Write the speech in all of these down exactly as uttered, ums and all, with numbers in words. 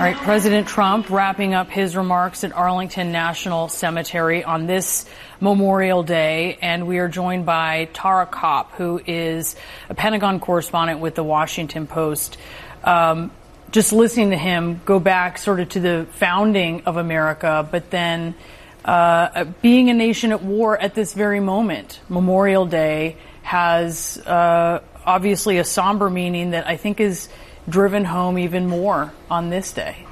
All right, President Trump wrapping up his remarks at Arlington National Cemetery on this Memorial Day, and we are joined by Tara Kopp, who is a Pentagon correspondent with the Washington Post. Um, just listening to him go back sort of to the founding of America, but then uh, being a nation at war at this very moment, Memorial Day has uh, obviously a somber meaning that I think is driven home even more on this day.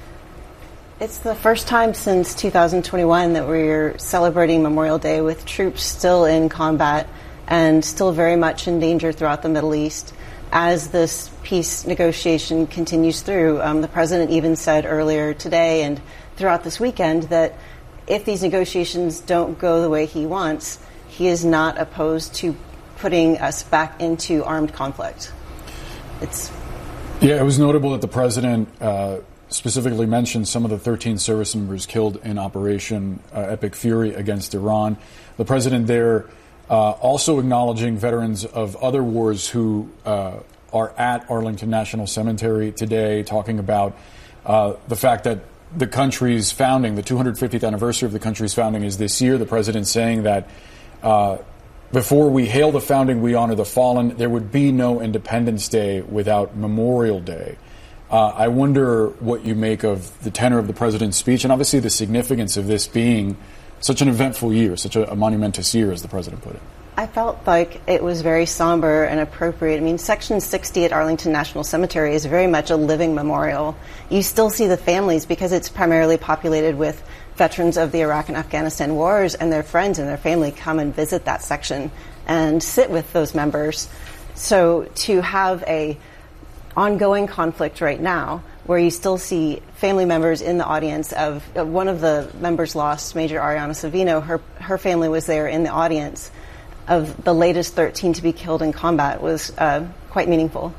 It's the first time since two thousand twenty-one that we're celebrating Memorial Day with troops still in combat and still very much in danger throughout the Middle East. As this peace negotiation continues through, um, the president even said earlier today and throughout this weekend that if these negotiations don't go the way he wants, he is not opposed to putting us back into armed conflict. It's Yeah, it was notable that the president uh, specifically mentioned some of the thirteen service members killed in Operation uh, Epic Fury against Iran. The president there uh, also acknowledging veterans of other wars who uh, are at Arlington National Cemetery today, talking about uh, the fact that the country's founding, the two hundred fiftieth anniversary of the country's founding is this year. The president saying that uh, before we hail the founding, we honor the fallen. There would be no Independence Day without Memorial Day. Uh, I wonder what you make of the tenor of the president's speech and obviously the significance of this being such an eventful year, such a, a monumentous year, as the president put it. I felt like it was very somber and appropriate. I mean, Section sixty at Arlington National Cemetery is very much a living memorial. You still see the families because it's primarily populated with veterans of the Iraq and Afghanistan wars, and their friends and their family come and visit that section and sit with those members. So to have a ongoing conflict right now where you still see family members in the audience of uh, one of the members lost, Major Ariana Savino, her, her family was there in the audience of the latest thirteen to be killed in combat was uh, quite meaningful.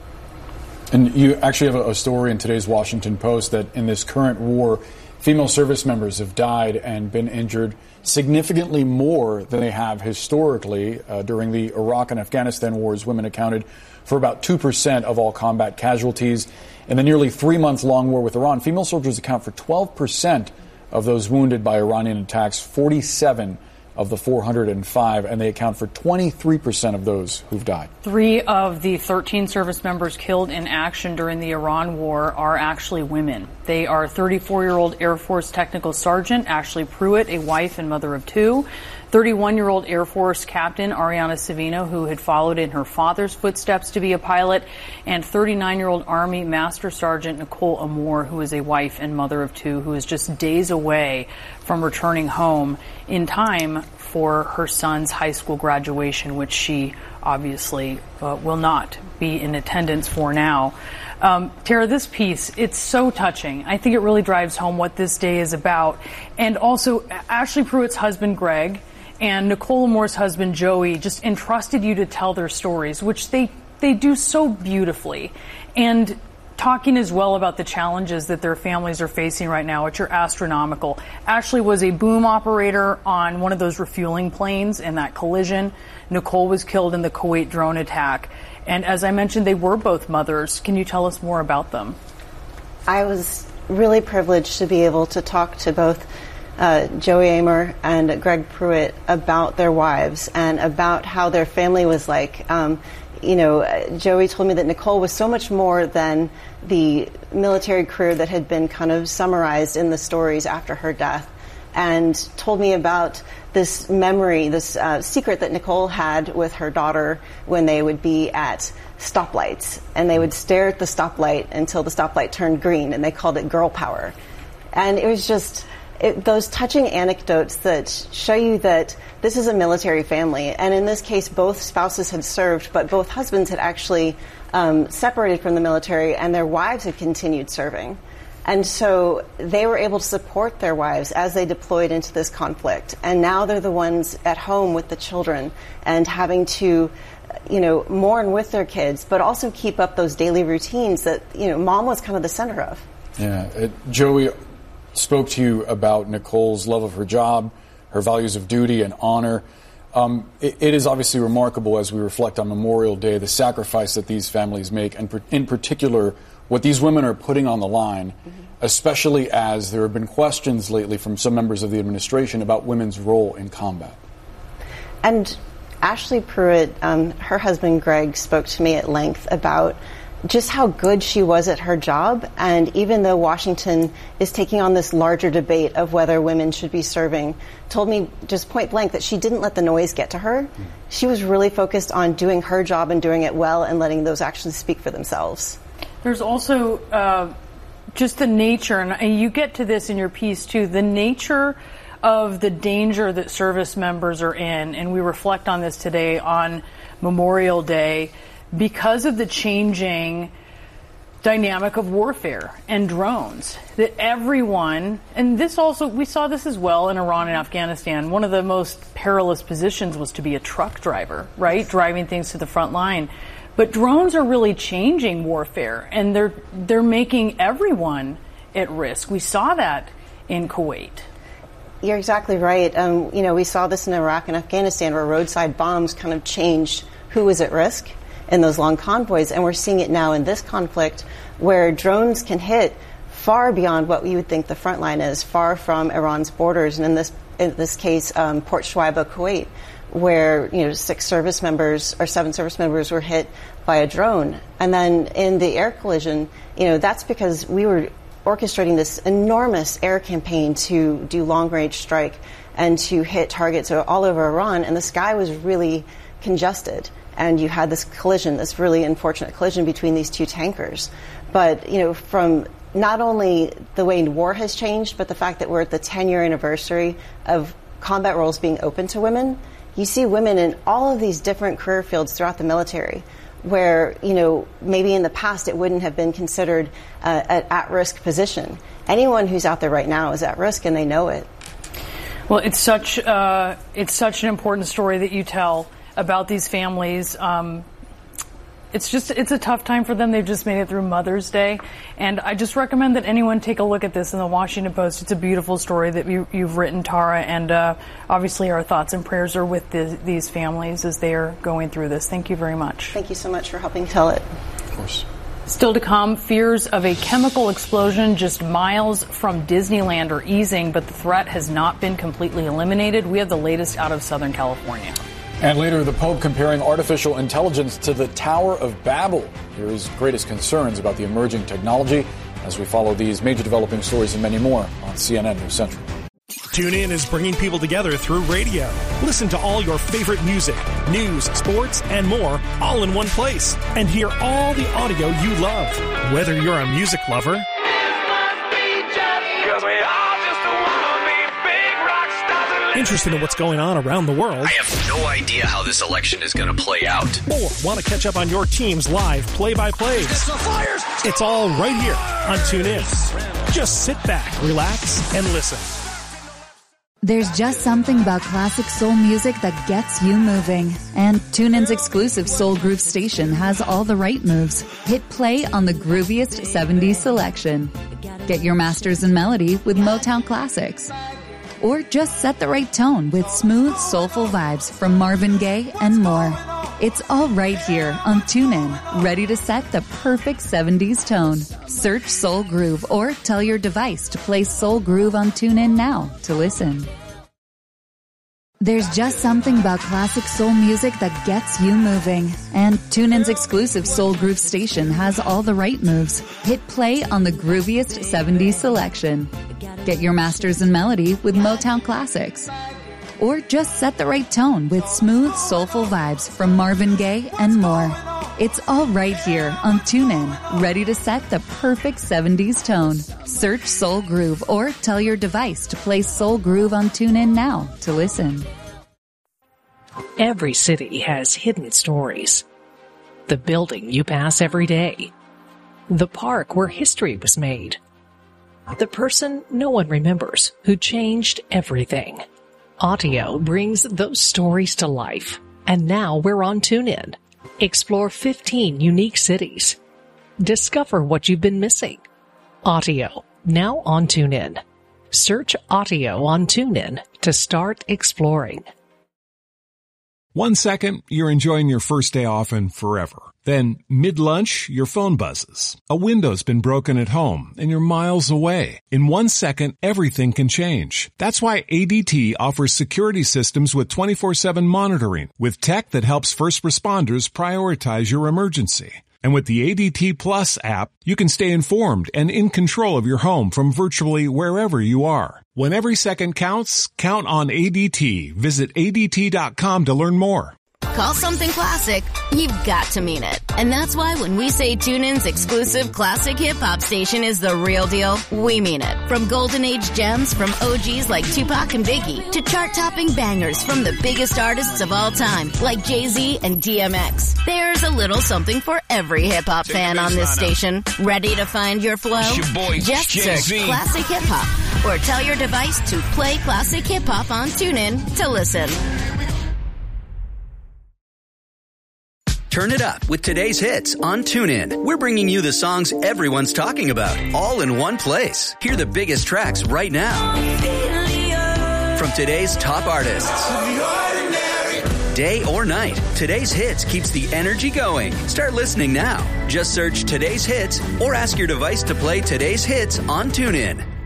And you actually have a, a story in today's Washington Post that in this current war, female service members have died and been injured significantly more than they have historically. Uh, during the Iraq and Afghanistan wars, women accounted for about two percent of all combat casualties. In the nearly three-month-long war with Iran, female soldiers account for twelve percent of those wounded by Iranian attacks, forty-seven of the four hundred five, and they account for twenty-three percent of those who've died. Three of the thirteen service members killed in action during the Iran war are actually women. They are thirty-four-year-old Air Force Technical Sergeant Ashley Pruitt, a wife and mother of two, thirty-one-year-old Air Force Captain Ariana Savino, who had followed in her father's footsteps to be a pilot, and thirty-nine-year-old Army Master Sergeant Nicole Amore, who is a wife and mother of two, who is just days away from returning home in time for her son's high school graduation, which she obviously uh, will not be in attendance for now. Um, Tara, this piece, it's so touching. I think it really drives home what this day is about. And also, Ashley Pruitt's husband, Greg, and Nicole Amore's husband, Joey, just entrusted you to tell their stories, which they, they do so beautifully. And talking as well about the challenges that their families are facing right now, which are astronomical. Ashley was a boom operator on one of those refueling planes in that collision. Nicole was killed in the Kuwait drone attack. And as I mentioned, they were both mothers. Can you tell us more about them? I was really privileged to be able to talk to both uh, Joey Amore and Greg Pruitt about their wives and about how their family was like. Um, You know, Joey told me that Nicole was so much more than the military career that had been kind of summarized in the stories after her death, and told me about this memory, this uh, secret that Nicole had with her daughter when they would be at stoplights, and they would stare at the stoplight until the stoplight turned green, and they called it girl power. And it was just It, those touching anecdotes that show you that this is a military family. And in this case, both spouses had served, but both husbands had actually um, separated from the military, and their wives had continued serving. And so they were able to support their wives as they deployed into this conflict. And now they're the ones at home with the children and having to, you know, mourn with their kids, but also keep up those daily routines that, you know, mom was kind of the center of. Yeah. It, Joey spoke to you about Nicole's love of her job, her values of duty and honor. Um, it, it is obviously remarkable as we reflect on Memorial Day, the sacrifice that these families make, and per, in particular what these women are putting on the line, mm-hmm. especially as there have been questions lately from some members of the administration about women's role in combat. And Ashley Pruitt, um, her husband Greg, spoke to me at length about just how good she was at her job. And even though Washington is taking on this larger debate of whether women should be serving, told me just point blank that she didn't let the noise get to her. Mm. She was really focused on doing her job and doing it well and letting those actions speak for themselves. There's also uh, just the nature, and you get to this in your piece too, the nature of the danger that service members are in. And we reflect on this today on Memorial Day, because of the changing dynamic of warfare and drones, that everyone, and this also, we saw this as well in Iran and Afghanistan, one of the most perilous positions was to be a truck driver, right? Driving things to the front line. But drones are really changing warfare, and they're, they're making everyone at risk. We saw that in Kuwait. You're exactly right. Um, you know, we saw this in Iraq and Afghanistan, where roadside bombs kind of changed who was at risk in those long convoys, and we're seeing it now in this conflict where drones can hit far beyond what we would think the front line is, far from Iran's borders, and in this in this case, um, Port Shuaibah, Kuwait, where you know six service members or seven service members were hit by a drone. And then in the air collision, you know that's because we were orchestrating this enormous air campaign to do long-range strike and to hit targets all over Iran, and the sky was really congested. And you had this collision, this really unfortunate collision between these two tankers. But, you know, from not only the way war has changed, but the fact that we're at the ten-year anniversary of combat roles being open to women, you see women in all of these different career fields throughout the military where, you know, maybe in the past it wouldn't have been considered uh, an at-risk position. Anyone who's out there right now is at risk, and they know it. Well, it's such, uh, it's such an important story that you tell about these families. Um, it's just, it's a tough time for them. They've just made it through Mother's Day. And I just recommend that anyone take a look at this in the Washington Post. It's a beautiful story that you, you've written, Tara. And uh, obviously our thoughts and prayers are with the, these families as they are going through this. Thank you very much. Thank you so much for helping tell it. Of course. Still to come, fears of a chemical explosion just miles from Disneyland are easing, but the threat has not been completely eliminated. We have the latest out of Southern California. And later, the Pope comparing artificial intelligence to the Tower of Babel. Here is greatest concerns about the emerging technology as we follow these major developing stories and many more on C N N News Central. TuneIn is bringing people together through radio. Listen to all your favorite music, news, sports, and more all in one place. And hear all the audio you love. Whether you're a music lover, interested in what's going on around the world, I have no idea how this election is going to play out, or want to catch up on your team's live play-by-plays, it's all right here on TuneIn. Just sit back, relax, and listen. There's just something about classic soul music that gets you moving. And TuneIn's exclusive Soul Groove station has all the right moves. Hit play on the grooviest seventies selection. Get your masters in melody with Motown classics. Or just set the right tone with smooth, soulful vibes from Marvin Gaye and more. It's all right here on TuneIn, ready to set the perfect seventies tone. Search Soul Groove or tell your device to play Soul Groove on TuneIn now to listen. There's just something about classic soul music that gets you moving. And TuneIn's exclusive Soul Groove station has all the right moves. Hit play on the grooviest seventies selection. Get your masters in melody with Motown classics. Or just set the right tone with smooth, soulful vibes from Marvin Gaye and more. It's all right here on TuneIn, ready to set the perfect seventies tone. Search Soul Groove or tell your device to play Soul Groove on TuneIn now to listen. Every city has hidden stories. The building you pass every day. The park where history was made. The person no one remembers who changed everything. Audio brings those stories to life. And now we're on TuneIn. Explore fifteen unique cities. Discover what you've been missing. Audio, now on TuneIn. Search Audio on TuneIn to start exploring. One second, you're enjoying your first day off and forever. Then, mid-lunch, your phone buzzes. A window's been broken at home, and you're miles away. In one second, everything can change. That's why A D T offers security systems with twenty-four seven monitoring, with tech that helps first responders prioritize your emergency. And with the A D T Plus app, you can stay informed and in control of your home from virtually wherever you are. When every second counts, count on A D T. Visit A D T dot com to learn more. Call something classic, you've got to mean it. And that's why when we say TuneIn's exclusive classic hip-hop station is the real deal, we mean it. From golden age gems from O Gs like Tupac and Biggie to chart-topping bangers from the biggest artists of all time like Jay-Z and D M X. There's a little something for every hip-hop fan on this station. Ready to find your flow? Your boy, Just Jay-Z. search Classic Hip-Hop or tell your device to play Classic Hip-Hop on TuneIn to listen. Turn it up with today's hits on TuneIn. We're bringing you the songs everyone's talking about, all in one place. Hear the biggest tracks right now from today's top artists. Day or night, today's hits keeps the energy going. Start listening now. Just search today's hits or ask your device to play today's hits on TuneIn.